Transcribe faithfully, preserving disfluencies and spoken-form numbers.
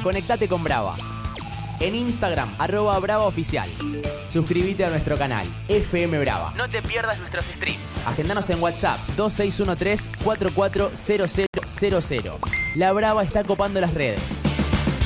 Conectate con Brava. En Instagram, arroba Brava Oficial. Suscríbete a nuestro canal, F M Brava. No te pierdas nuestros streams. Agendanos en WhatsApp, dos seis uno tres, cuatro cuatro cero cero cero cero. La Brava está copando las redes.